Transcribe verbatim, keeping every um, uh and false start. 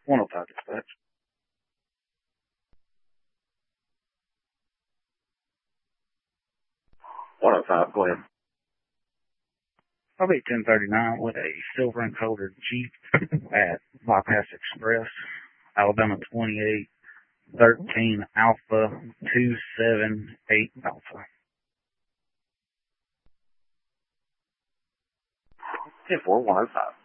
one oh five dispatch. one oh five, go ahead. I'll be ten thirty-nine with a silver encoded Jeep at Bypass Express, Alabama twenty-eight thirteen Alpha two seven eight Alpha. ten four one oh five.